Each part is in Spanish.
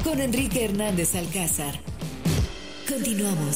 con Enrique Hernández Alcázar. Continuamos.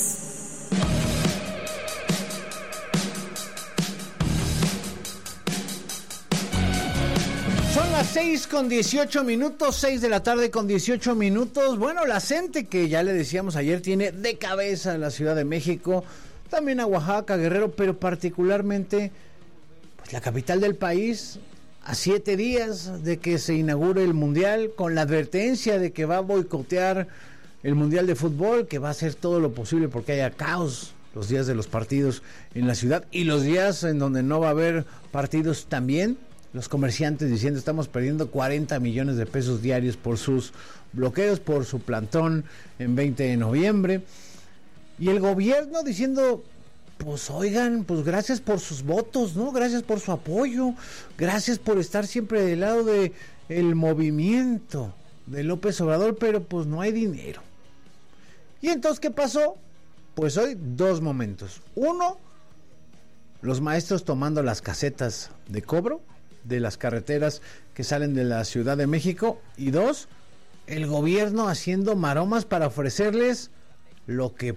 Son las 6:18, 6 de la tarde con 18 minutos. Bueno, la gente que ya le decíamos ayer tiene de cabeza la Ciudad de México, también a Oaxaca, Guerrero, pero particularmente pues la capital del país, a 7 días de que se inaugure el Mundial, con la advertencia de que va a boicotear el Mundial de Fútbol, que va a hacer todo lo posible porque haya caos los días de los partidos en la ciudad y los días en donde no va a haber partidos también. Los comerciantes diciendo estamos perdiendo 40 millones de pesos diarios por sus bloqueos, por su plantón en 20 de noviembre. Y el gobierno diciendo, pues oigan, pues gracias por sus votos, ¿no? Gracias por su apoyo, gracias por estar siempre del lado de el movimiento de López Obrador, pero pues no hay dinero. Y entonces, ¿qué pasó? Pues hoy 2 momentos. 1, los maestros tomando las casetas de cobro de las carreteras que salen de la Ciudad de México, y 2, el gobierno haciendo maromas para ofrecerles lo que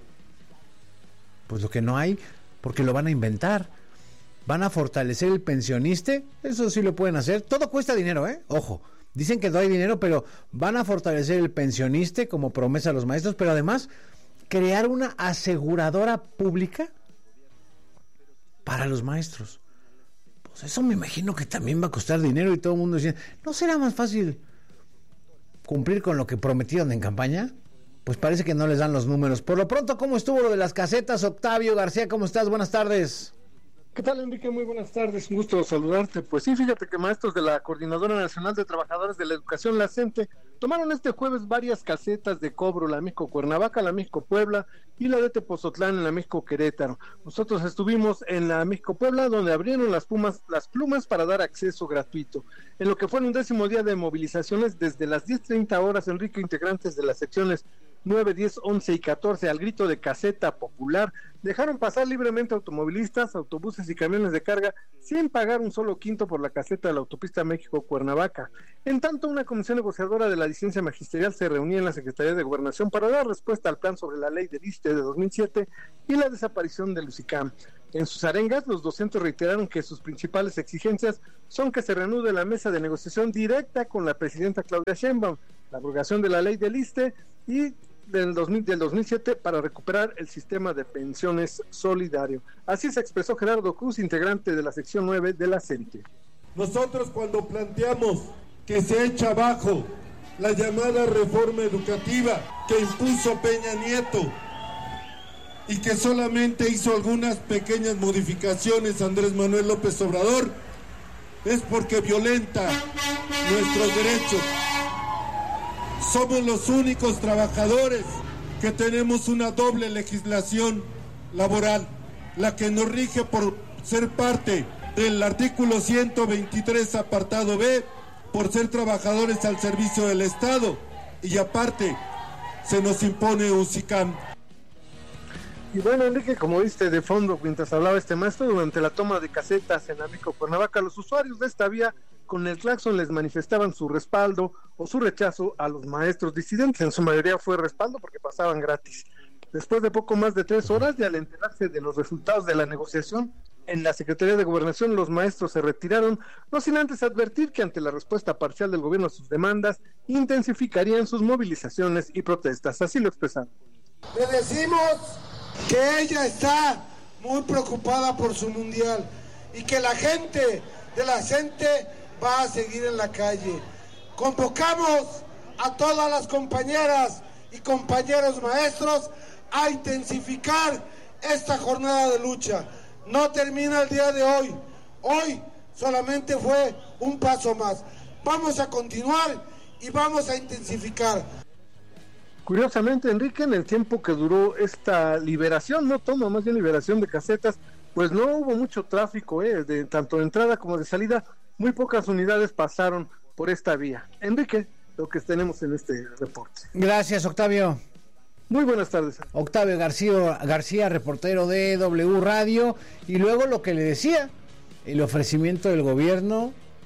no hay, porque lo van a inventar. Van a fortalecer el pensionista, eso sí lo pueden hacer, todo cuesta dinero, ojo, dicen que no hay dinero, pero van a fortalecer el pensionista como promesa a los maestros, pero además crear una aseguradora pública para los maestros. Pues eso me imagino que también va a costar dinero, y todo el mundo dice, ¿no será más fácil cumplir con lo que prometieron en campaña? Pues parece que no les dan los números. Por lo pronto, ¿cómo estuvo lo de las casetas? Octavio García, ¿cómo estás? Buenas tardes. ¿Qué tal, Enrique? Muy buenas tardes, un gusto saludarte. Pues sí, fíjate que maestros de la Coordinadora Nacional de Trabajadores de la Educación, la CENTE, tomaron este jueves varias casetas de cobro, la México Cuernavaca, la México Puebla y la de Tepozotlán en la México Querétaro. Nosotros estuvimos en la México Puebla, donde abrieron las plumas para dar acceso gratuito. En lo que fue el 11º día de movilizaciones, desde las 10:30 horas, Enrique, integrantes de las secciones 9, 10, 11 y 14, al grito de caseta popular, dejaron pasar libremente automovilistas, autobuses y camiones de carga sin pagar un solo quinto por la caseta de la autopista México-Cuernavaca. En tanto, una comisión negociadora de la licencia magisterial se reunía en la Secretaría de Gobernación para dar respuesta al plan sobre la ley del ISSSTE de 2007 y la desaparición del UCICAM. En sus arengas, los docentes reiteraron que sus principales exigencias son que se reanude la mesa de negociación directa con la presidenta Claudia Sheinbaum, la abrogación de la ley del ISSSTE y del 2007 para recuperar el sistema de pensiones solidario. Así se expresó Gerardo Cruz, integrante de la sección 9 de la CENTE. Nosotros, cuando planteamos que se echa abajo la llamada reforma educativa que impuso Peña Nieto y que solamente hizo algunas pequeñas modificaciones Andrés Manuel López Obrador, es porque violenta nuestros derechos. Somos los únicos trabajadores que tenemos una doble legislación laboral, la que nos rige por ser parte del artículo 123 apartado B, por ser trabajadores al servicio del Estado, y aparte se nos impone UCICAM. Y bueno, Enrique, como viste de fondo mientras hablaba este maestro, durante la toma de casetas en la México Cuernavaca, los usuarios de esta vía con el claxon les manifestaban su respaldo o su rechazo a los maestros disidentes. En su mayoría fue respaldo porque pasaban gratis. Después de poco más de 3 horas, y al enterarse de los resultados de la negociación en la Secretaría de Gobernación, los maestros se retiraron, no sin antes advertir que ante la respuesta parcial del gobierno a sus demandas, intensificarían sus movilizaciones y protestas. Así lo expresaron. Le decimos que ella está muy preocupada por su mundial y que la gente de la CENTE va a seguir en la calle. Convocamos a todas las compañeras y compañeros maestros a intensificar esta jornada de lucha. No termina el día de hoy. Hoy solamente fue un paso más. Vamos a continuar y vamos a intensificar. Curiosamente, Enrique, en el tiempo que duró esta liberación, más bien liberación de casetas, pues no hubo mucho tráfico, de tanto de entrada como de salida. Muy pocas unidades pasaron por esta vía. Enrique, lo que tenemos en este reporte. Gracias, Octavio. Muy buenas tardes. Octavio García, reportero de W Radio. Y luego lo que le decía, el ofrecimiento del gobierno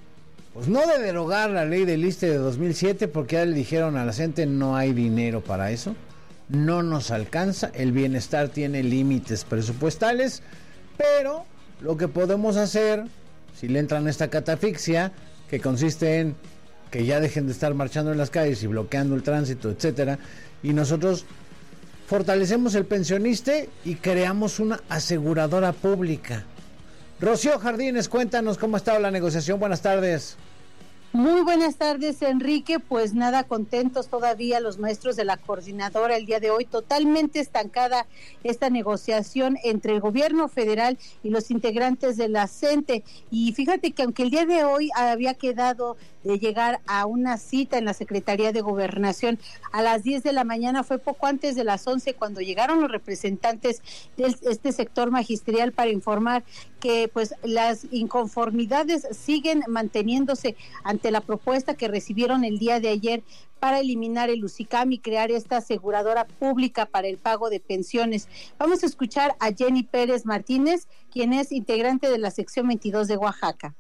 pues no de derogar la ley del ISSSTE de 2007, porque ya le dijeron a la gente no hay dinero para eso, no nos alcanza, el bienestar tiene límites presupuestales, pero lo que podemos hacer, si le entran a esta catafixia, que consiste en que ya dejen de estar marchando en las calles y bloqueando el tránsito, etcétera, y nosotros fortalecemos el pensionista y creamos una aseguradora pública. Rocío Jardines, cuéntanos cómo ha estado la negociación. Buenas tardes. Muy buenas tardes, Enrique. Pues nada, contentos todavía los maestros de la coordinadora el día de hoy. Totalmente estancada esta negociación entre el gobierno federal y los integrantes de la CENTE. Y fíjate que aunque el día de hoy había quedado de llegar a una cita en la Secretaría de Gobernación a las 10 de la mañana, fue poco antes de las 11 cuando llegaron los representantes de este sector magisterial para informar que pues las inconformidades siguen manteniéndose ante la propuesta que recibieron el día de ayer para eliminar el USICAM y crear esta aseguradora pública para el pago de pensiones. Vamos a escuchar a Jenny Pérez Martínez, quien es integrante de la sección 22 de Oaxaca.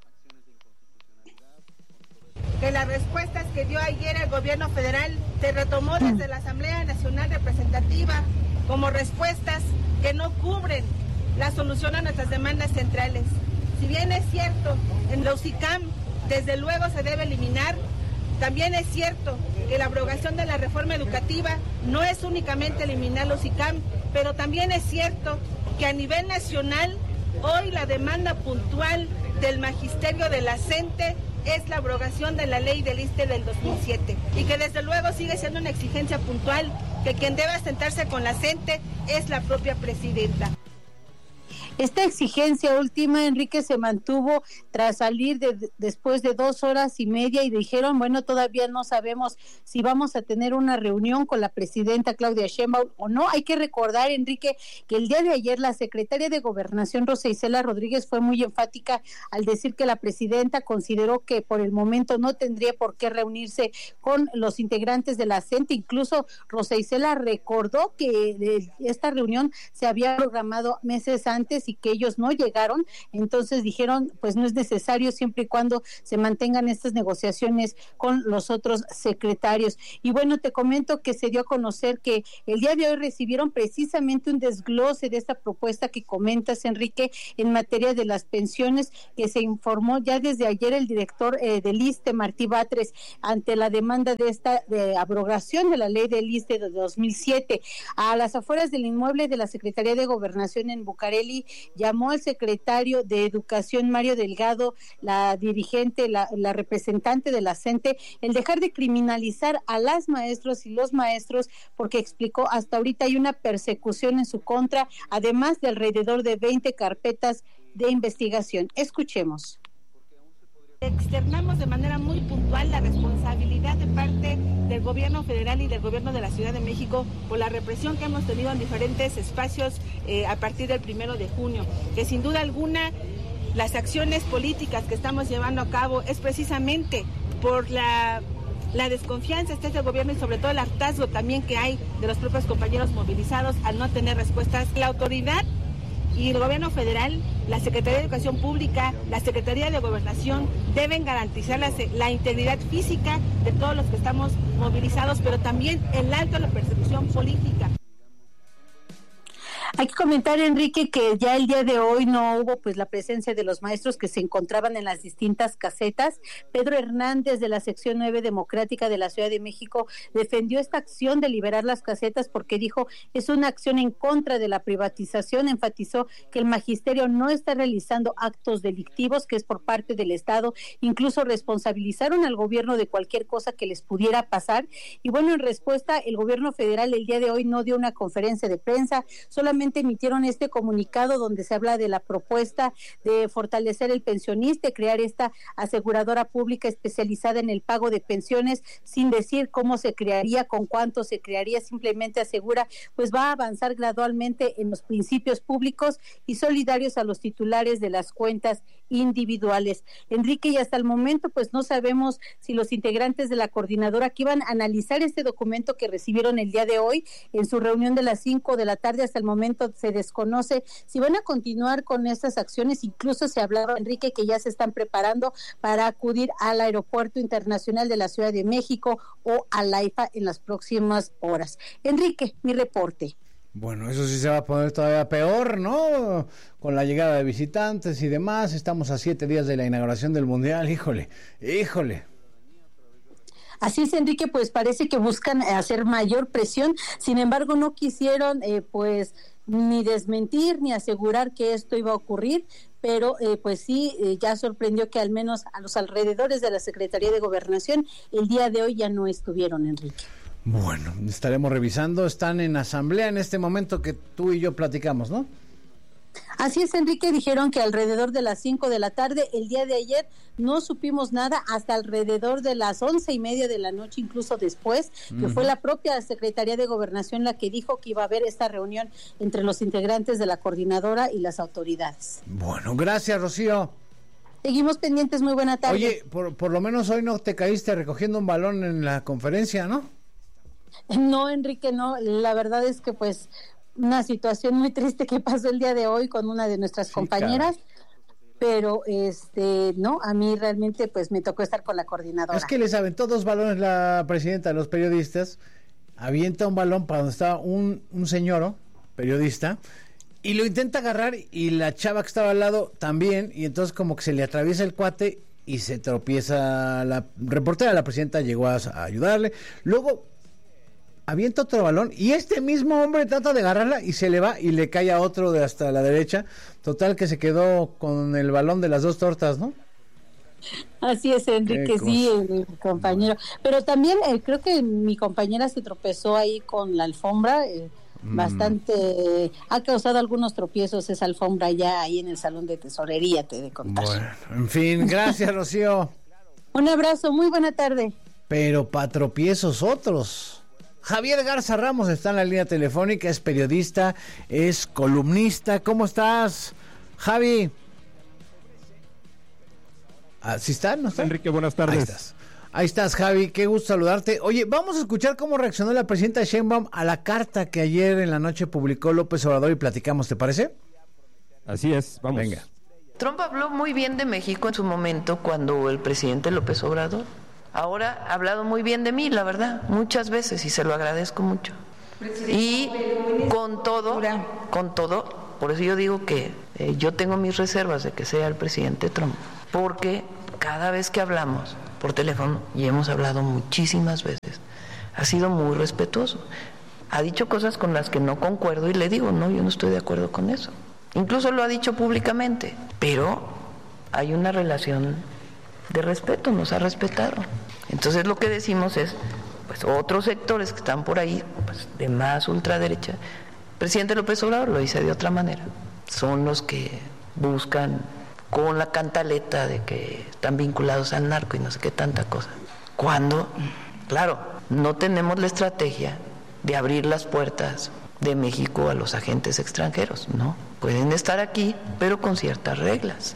Que las respuestas que dio ayer el gobierno federal se retomó desde la Asamblea Nacional Representativa como respuestas que no cubren la solución a nuestras demandas centrales. Si bien es cierto, en la USICAM desde luego se debe eliminar, también es cierto que la abrogación de la reforma educativa no es únicamente eliminar la USICAM, pero también es cierto que a nivel nacional hoy la demanda puntual del magisterio de la CENTE es la abrogación de la ley del ISSSTE del 2007 y que desde luego sigue siendo una exigencia puntual que quien debe sentarse con la CENTE es la propia presidenta. Esta exigencia última, Enrique, se mantuvo tras salir después de 2 horas y media y dijeron, bueno, todavía no sabemos si vamos a tener una reunión con la presidenta Claudia Sheinbaum o no. Hay que recordar, Enrique, que el día de ayer la secretaria de Gobernación, Rosa Isela Rodríguez, fue muy enfática al decir que la presidenta consideró que por el momento no tendría por qué reunirse con los integrantes de la CENTE. Incluso Rosa Isela recordó que esta reunión se había programado meses antes y que ellos no llegaron, entonces dijeron pues no es necesario siempre y cuando se mantengan estas negociaciones con los otros secretarios. Y bueno, te comento que se dio a conocer que el día de hoy recibieron precisamente un desglose de esta propuesta que comentas, Enrique, en materia de las pensiones, que se informó ya desde ayer el director del ISSSTE, Martí Batres, ante la demanda de esta abrogación de la ley del ISSSTE de 2007. A las afueras del inmueble de la Secretaría de Gobernación en Bucareli, llamó al secretario de Educación, Mario Delgado, la dirigente, la representante de la CENTE, el dejar de criminalizar a las maestros y los maestros, porque explicó, hasta ahorita hay una persecución en su contra, además de alrededor de 20 carpetas de investigación. Escuchemos. Externamos de manera muy puntual la responsabilidad de parte del gobierno federal y del gobierno de la Ciudad de México por la represión que hemos tenido en diferentes espacios a partir del 1 de junio, que sin duda alguna las acciones políticas que estamos llevando a cabo es precisamente por la desconfianza del gobierno y sobre todo el hartazgo también que hay de los propios compañeros movilizados al no tener respuestas. La autoridad y el gobierno federal, la Secretaría de Educación Pública, la Secretaría de Gobernación deben garantizar la integridad física de todos los que estamos movilizados, pero también el alto a la persecución política. Hay que comentar, Enrique, que ya el día de hoy no hubo pues la presencia de los maestros que se encontraban en las distintas casetas. Pedro Hernández, de la sección 9 democrática de la Ciudad de México, defendió esta acción de liberar las casetas porque dijo es una acción en contra de la privatización. Enfatizó que el magisterio no está realizando actos delictivos, que es por parte del Estado. Incluso responsabilizaron al gobierno de cualquier cosa que les pudiera pasar. Y bueno, en respuesta, el gobierno federal el día de hoy no dio una conferencia de prensa, solamente emitieron este comunicado donde se habla de la propuesta de fortalecer el pensionista, crear esta aseguradora pública especializada en el pago de pensiones, sin decir cómo se crearía, con cuánto se crearía. Simplemente asegura pues va a avanzar gradualmente en los principios públicos y solidarios a los titulares de las cuentas individuales. Enrique, y hasta el momento pues no sabemos si los integrantes de la coordinadora que iban a analizar este documento que recibieron el día de hoy en su reunión de las 5 de la tarde, hasta el momento se desconoce si van a continuar con estas acciones. Incluso se hablaba, Enrique, que ya se están preparando para acudir al Aeropuerto Internacional de la Ciudad de México o al AIFA en las próximas horas. Enrique, mi reporte. Bueno, eso sí se va a poner todavía peor, ¿no? Con la llegada de visitantes y demás. Estamos a 7 días de la inauguración del Mundial. Híjole. Así es, Enrique, pues parece que buscan hacer mayor presión. Sin embargo, no quisieron, pues, ni desmentir ni asegurar que esto iba a ocurrir, pero pues sí, ya sorprendió que al menos a los alrededores de la Secretaría de Gobernación el día de hoy ya no estuvieron, Enrique. Bueno, estaremos revisando. Están en asamblea en este momento que tú y yo platicamos, ¿no? Así es, Enrique, dijeron que alrededor de las 5 de la tarde, el día de ayer, no supimos nada hasta alrededor de las 11:30 de la noche, incluso después, que fue la propia Secretaría de Gobernación la que dijo que iba a haber esta reunión entre los integrantes de la coordinadora y las autoridades. Bueno, gracias, Rocío. Seguimos pendientes, muy buena tarde. Oye, por lo menos hoy no te caíste recogiendo un balón en la conferencia, ¿no? No, Enrique, no, la verdad es que pues una situación muy triste que pasó el día de hoy con una de nuestras compañeras, pero no, a mí realmente pues me tocó estar con la coordinadora. Es que les aventó 2 balones la presidenta de los periodistas, avienta un balón para donde estaba un señor periodista y lo intenta agarrar y la chava que estaba al lado también, y entonces como que se le atraviesa el cuate y se tropieza. La reportera, la presidenta, llegó a ayudarle, luego avienta otro balón y este mismo hombre trata de agarrarla y se le va y le cae a otro de hasta la derecha. Total que se quedó con el balón de las 2 tortas, ¿no? Así es, Enrique, sí, mi compañero. Pero también creo que mi compañera se tropezó ahí con la alfombra, bastante, ha causado algunos tropiezos esa alfombra ya ahí en el salón de tesorería, te he de contar. Bueno, en fin, gracias, Rocío. Un abrazo, muy buena tarde. Pero para tropiezos otros. Javier Garza Ramos está en la línea telefónica, es periodista, es columnista. ¿Cómo estás, Javi? ¿Sí está? ¿No está? Enrique, buenas tardes. Ahí estás, Javi, qué gusto saludarte. Oye, vamos a escuchar cómo reaccionó la presidenta Sheinbaum a la carta que ayer en la noche publicó López Obrador y platicamos, ¿te parece? Así es, vamos. Venga. Trump habló muy bien de México en su momento cuando el presidente López Obrador. Ahora ha hablado muy bien de mí, la verdad, muchas veces, y se lo agradezco mucho. Y con todo, por eso yo digo que yo tengo mis reservas de que sea el presidente Trump, porque cada vez que hablamos por teléfono, y hemos hablado muchísimas veces, ha sido muy respetuoso. Ha dicho cosas con las que no concuerdo y le digo, no, yo no estoy de acuerdo con eso. Incluso lo ha dicho públicamente, pero hay una relación de respeto, nos ha respetado. Entonces lo que decimos es, pues otros sectores que están por ahí, pues de más ultraderecha, el presidente López Obrador lo dice de otra manera, son los que buscan con la cantaleta de que están vinculados al narco y no sé qué tanta cosa. Cuando, claro, no tenemos la estrategia de abrir las puertas de México a los agentes extranjeros, ¿no? Pueden estar aquí, pero con ciertas reglas.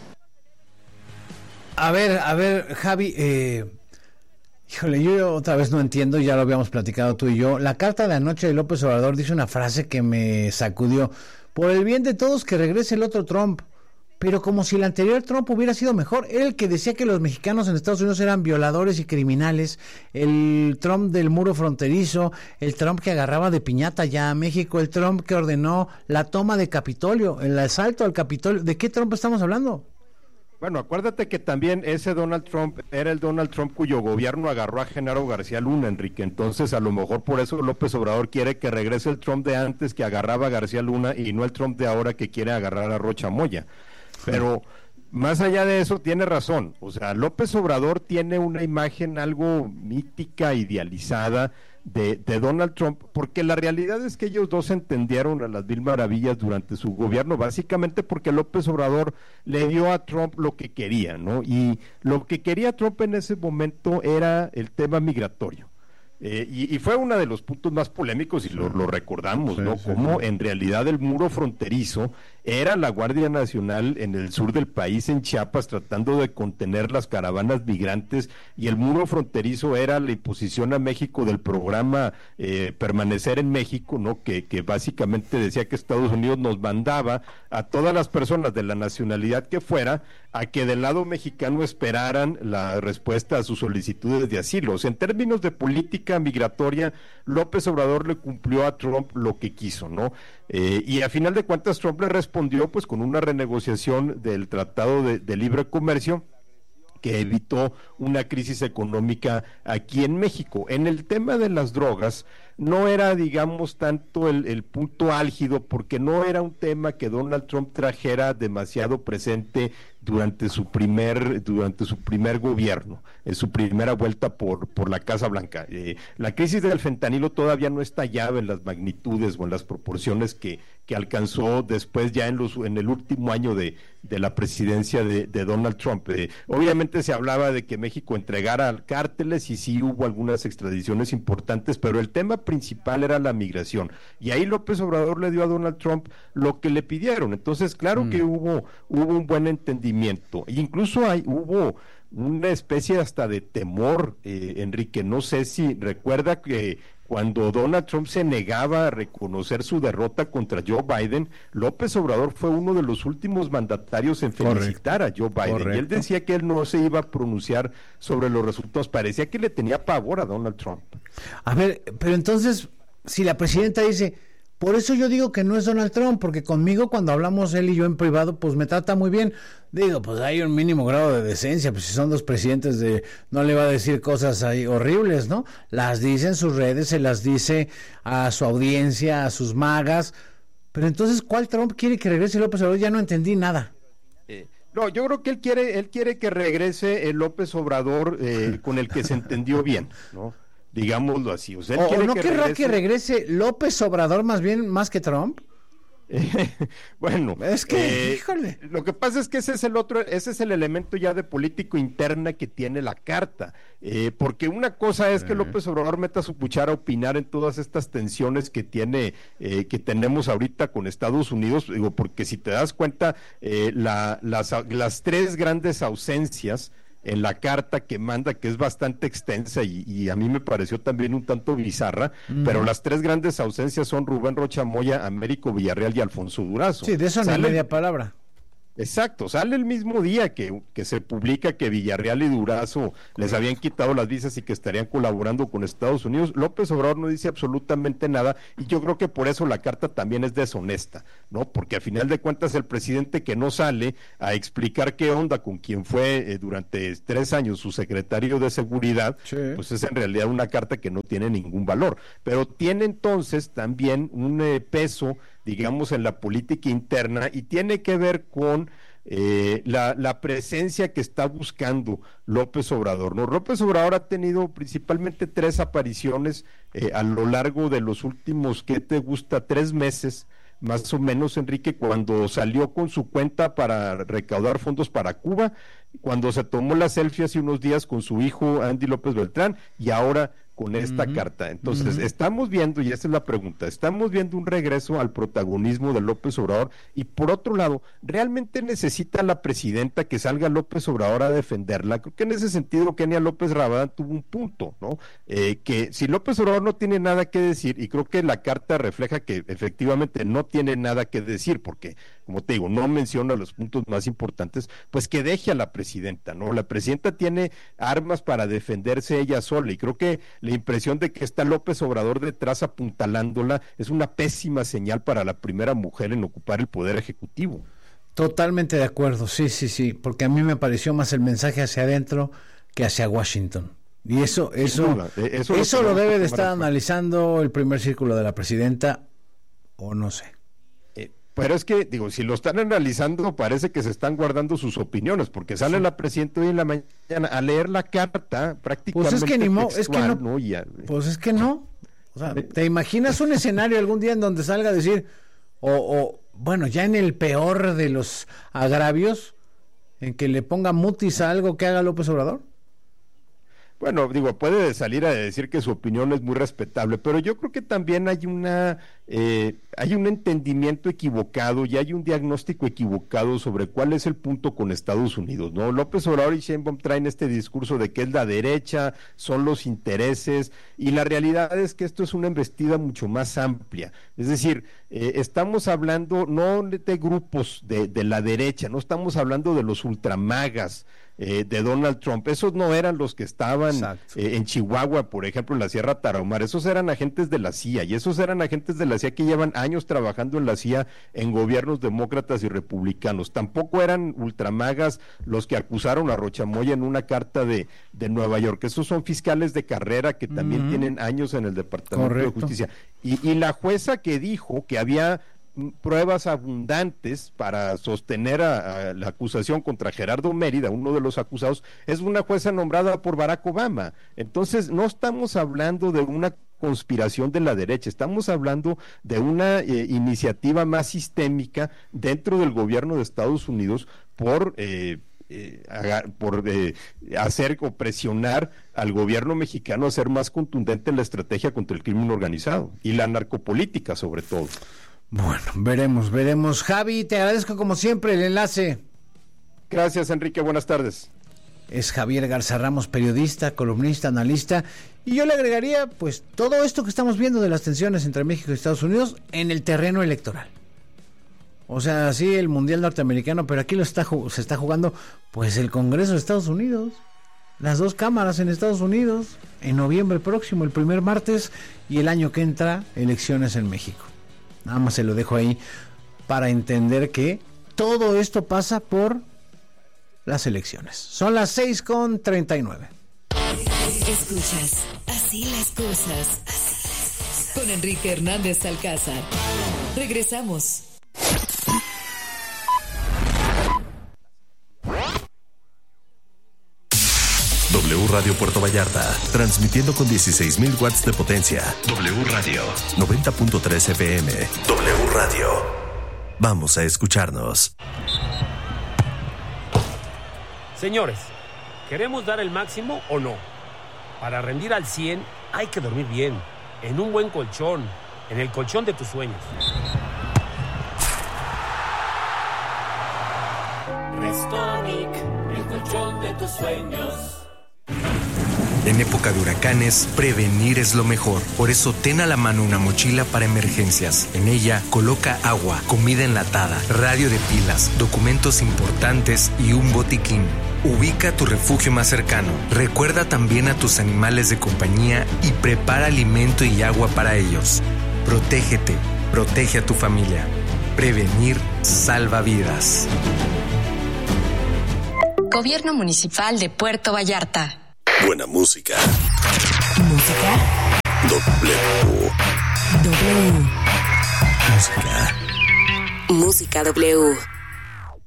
A ver, Javi, híjole, yo otra vez no entiendo, ya lo habíamos platicado tú y yo. La carta de anoche de López Obrador dice una frase que me sacudió. Por el bien de todos, que regrese el otro Trump. Pero como si el anterior Trump hubiera sido mejor. Era el que decía que los mexicanos en Estados Unidos eran violadores y criminales. El Trump del muro fronterizo. El Trump que agarraba de piñata ya a México. El Trump que ordenó la toma de Capitolio, el asalto al Capitolio. ¿De qué Trump estamos hablando? Bueno, acuérdate que también ese Donald Trump era el Donald Trump cuyo gobierno agarró a Genaro García Luna, Enrique. Entonces, a lo mejor por eso López Obrador quiere que regrese el Trump de antes que agarraba a García Luna y no el Trump de ahora que quiere agarrar a Rocha Moya. Pero más allá de eso, tiene razón. O sea, López Obrador tiene una imagen algo mítica, idealizada de Donald Trump, porque la realidad es que ellos dos entendieron a las mil maravillas durante su gobierno, básicamente porque López Obrador le dio a Trump lo que quería, ¿no? Y lo que quería Trump en ese momento era el tema migratorio. Y fue uno de los puntos más polémicos, y lo recordamos, ¿no? Cómo en realidad el muro fronterizo era la Guardia Nacional en el sur del país, en Chiapas, tratando de contener las caravanas migrantes, y el muro fronterizo era la imposición a México del programa Permanecer en México, ¿no? Que básicamente decía que Estados Unidos nos mandaba a todas las personas de la nacionalidad que fuera a que del lado mexicano esperaran la respuesta a sus solicitudes de asilo. O sea, en términos de política migratoria, López Obrador le cumplió a Trump lo que quiso, ¿no? Y a final de cuentas Trump le respondió pues con una renegociación del Tratado de Libre Comercio que evitó una crisis económica aquí en México. En el tema de las drogas, no era, digamos, tanto el punto álgido, porque no era un tema que Donald Trump trajera demasiado presente durante su primer gobierno, en su primera vuelta por la Casa Blanca. La crisis del fentanilo todavía no estallaba en las magnitudes o en las proporciones que alcanzó después, ya en el último año de la presidencia de Donald Trump. Obviamente se hablaba de que México entregara cárteles, y sí hubo algunas extradiciones importantes, pero el tema principal era la migración, y ahí López Obrador le dio a Donald Trump lo que le pidieron. Entonces, claro que hubo un buen entendimiento, e incluso hubo una especie hasta de temor, Enrique. No sé si recuerda que cuando Donald Trump se negaba a reconocer su derrota contra Joe Biden, López Obrador fue uno de los últimos mandatarios en felicitar a Joe Biden. Y él decía que él no se iba a pronunciar sobre los resultados. Parecía que le tenía pavor a Donald Trump. A ver, pero entonces, si la presidenta dice, por eso yo digo que no es Donald Trump, porque conmigo cuando hablamos él y yo en privado, pues me trata muy bien. Digo, pues hay un mínimo grado de decencia, pues si son dos presidentes, no le va a decir cosas ahí horribles, ¿no? Las dice en sus redes, se las dice a su audiencia, a sus magas. Pero entonces, ¿cuál Trump quiere que regrese López Obrador? Ya no entendí nada. No, yo creo que él quiere que regrese el López Obrador con el que se entendió bien, ¿no? Digámoslo así. O sea, él ¿no querrá que regrese López Obrador más que Trump? Bueno, es que, híjole. Lo que pasa es que ese es el elemento ya de político interna que tiene la carta, porque una cosa es que López Obrador meta su cuchara a opinar en todas estas tensiones que tenemos ahorita con Estados Unidos, digo, porque si te das cuenta, las tres grandes ausencias en la carta que manda, que es bastante extensa y a mí me pareció también un tanto bizarra, pero las tres grandes ausencias son Rubén Rocha Moya, Américo Villarreal y Alfonso Durazo. Sí, de eso no hay media palabra. Exacto, sale el mismo día que se publica que Villarreal y Durazo les habían quitado las visas y que estarían colaborando con Estados Unidos. López Obrador no dice absolutamente nada, y yo creo que por eso la carta también es deshonesta, ¿no? Porque a final de cuentas el presidente que no sale a explicar qué onda con quien fue durante 3 años su secretario de seguridad, sí, pues es en realidad una carta que no tiene ningún valor, pero tiene entonces también un peso, digamos, en la política interna, y tiene que ver con la presencia que está buscando López Obrador, ¿no? López Obrador ha tenido principalmente 3 apariciones a lo largo de los últimos, ¿qué te gusta? 3 meses, más o menos, Enrique, cuando salió con su cuenta para recaudar fondos para Cuba, cuando se tomó la selfie hace unos días con su hijo Andy López Beltrán, y ahora con esta carta. Entonces, estamos viendo, y esa es la pregunta, estamos viendo un regreso al protagonismo de López Obrador, y por otro lado, ¿realmente necesita la presidenta que salga López Obrador a defenderla? Creo que en ese sentido Kenia López Rabadán tuvo un punto, ¿no? Que si López Obrador no tiene nada que decir, y creo que la carta refleja que efectivamente no tiene nada que decir, porque, como te digo, no menciona los puntos más importantes, pues que deje a la presidenta, ¿no? La presidenta tiene armas para defenderse ella sola, y creo que la impresión de que está López Obrador detrás apuntalándola es una pésima señal para la primera mujer en ocupar el poder ejecutivo. Totalmente de acuerdo, sí, porque a mí me pareció más el mensaje hacia adentro que hacia Washington. Y eso lo debe de estar analizando el primer círculo de la presidenta, o no sé. Pero es que, digo, si lo están analizando, parece que se están guardando sus opiniones, porque sale la presidenta hoy en la mañana a leer la carta prácticamente pues es que textual, ¿no? Pues es que no. O sea, ¿te imaginas un escenario algún día en donde salga a decir, bueno, ya en el peor de los agravios, en que le ponga mutis a algo que haga López Obrador? Bueno, digo, puede salir a decir que su opinión es muy respetable, pero yo creo que también hay un entendimiento equivocado y hay un diagnóstico equivocado sobre cuál es el punto con Estados Unidos, ¿no? López Obrador y Sheinbaum traen este discurso de que es la derecha, son los intereses, y la realidad es que esto es una embestida mucho más amplia. Es decir, estamos hablando no de grupos de la derecha, no estamos hablando de los ultramagas de Donald Trump. Esos no eran los que estaban en Chihuahua, por ejemplo, en la Sierra Tarahumara. Esos eran agentes de la CIA, y esos eran agentes de la CIA que llevan años trabajando en la CIA en gobiernos demócratas y republicanos. Tampoco eran ultramagas los que acusaron a Rochamoya en una carta de Nueva York. Esos son fiscales de carrera que también tienen años en el Departamento de Justicia. Y la jueza que dijo que había pruebas abundantes para sostener a la acusación contra Gerardo Mérida, uno de los acusados, es una jueza nombrada por Barack Obama. Entonces, no estamos hablando de una conspiración de la derecha, estamos hablando de una iniciativa más sistémica dentro del gobierno de Estados Unidos por hacer o presionar al gobierno mexicano a ser más contundente en la estrategia contra el crimen organizado y la narcopolítica sobre todo. Bueno, veremos. Javi, te agradezco como siempre el enlace. Gracias, Enrique, buenas tardes. Es Javier Garza Ramos, periodista, columnista, analista, y yo le agregaría, pues, todo esto que estamos viendo de las tensiones entre México y Estados Unidos en el terreno electoral. O sea, sí, el Mundial Norteamericano, pero aquí se está jugando, pues, el Congreso de Estados Unidos. Las dos cámaras en Estados Unidos, en noviembre próximo, el primer martes, y el año que entra, elecciones en México. Nada más se lo dejo ahí para entender que todo esto pasa por las elecciones. Son las 6:39. Escuchas Así las cosas con Enrique Hernández Alcázar. Regresamos. W Radio Puerto Vallarta, transmitiendo con 16,000 watts de potencia. W Radio, 90.3 FM. W Radio. Vamos a escucharnos. Señores, ¿queremos dar el máximo o no? Para rendir al 100 hay que dormir bien, en un buen colchón, en el colchón de tus sueños. Restonic, el colchón de tus sueños. En época de huracanes, prevenir es lo mejor. Por eso ten a la mano una mochila para emergencias. En ella coloca agua, comida enlatada, radio de pilas, documentos importantes y un botiquín. Ubica tu refugio más cercano. Recuerda también a tus animales de compañía y prepara alimento y agua para ellos. Protégete, protege a tu familia. Prevenir salva vidas. Gobierno Municipal de Puerto Vallarta. Buena música. Música. W. W. Música. Música W.